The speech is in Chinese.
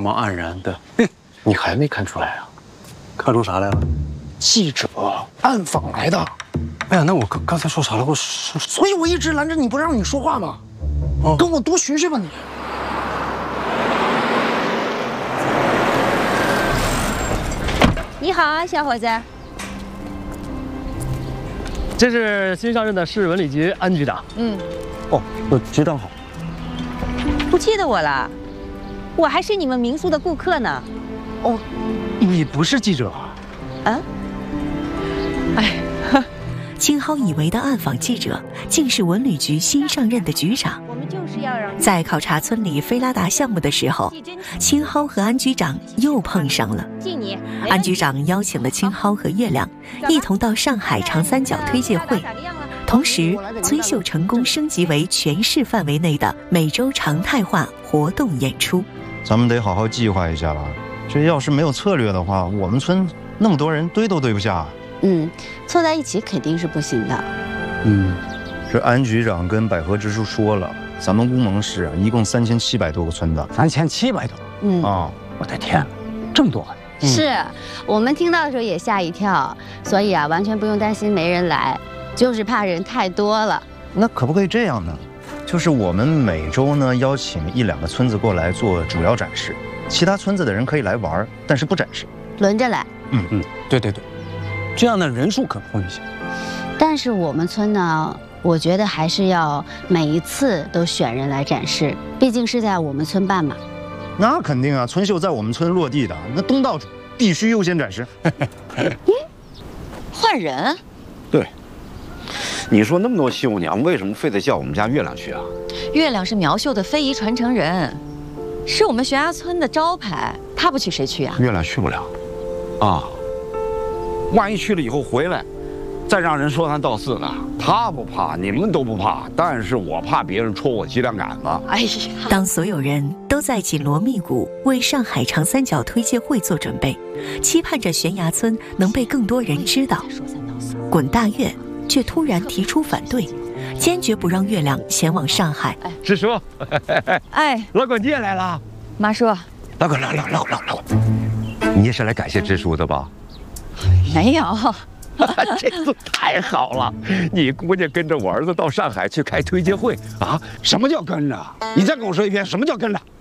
茫黯然的，你还没看出来啊？ 看出啥来了？ 记者暗访来的。 哎呀，那我刚才说啥了？ 所以我一直拦着你不让你说话嘛。哦，跟我多学学吧你。 你好啊，小伙子。 这是新上任的市文旅局安局长。 哦，局长好。 不记得我了？我还是你们民宿的顾客呢。 哦，你不是记者啊？ 啊？哎。 青蒿以为的暗访记者，竟是文旅局新上任的局长。 我们就是要让在考察村里菲拉达项目的时候，青蒿和安局长又碰上了。安局长邀请了青蒿和月亮一同到上海长三角推介会，同时村秀成功升级为全市范围内的每周常态化活动演出。 咱们得好好计划一下了，这要是没有策略的话，我们村那么多人堆都堆不下。 凑在一起肯定是不行的。 这安局长跟百合支书说了，咱们乌蒙市啊，一共3700多个村子 3700多。 啊！ 我的天，这么多！ 是我们听到的时候也吓一跳，所以啊，完全不用担心没人来，就是怕人太多了。 那可不可以这样呢？就是我们每周呢邀请1、2个村子过来做主要展示，其他村子的人可以来玩，但是不展示， 轮着来。 对，这样的人数可控一些。 但是我们村呢，我觉得还是要每一次都选人来展示，毕竟是在我们村办嘛。 那肯定啊，村秀在我们村落地的，那东道主必须优先展示。 换人？ 对，你说那么多绣娘，为什么非得叫我们家月亮去啊？ 月亮是苗绣的非遗传承人，是我们悬崖村的招牌，他不去谁去啊？ 月亮去不了，啊，万一去了以后回来，再让人说三道四呢？他不怕，你们都不怕，但是我怕别人戳我脊梁杆子。 哎呀， 当所有人都在紧锣密鼓为上海长三角推介会做准备，期盼着悬崖村能被更多人知道，滚大月却突然提出反对，坚决不让月亮前往上海。 支书， 哎， 老滚你也来了。 妈说， 老滚，你也是来感谢支书的吧？ 没有。 这次太好了，你姑娘跟着我儿子到上海去开推介会啊？什么叫跟着？你再跟我说一遍，什么叫跟着？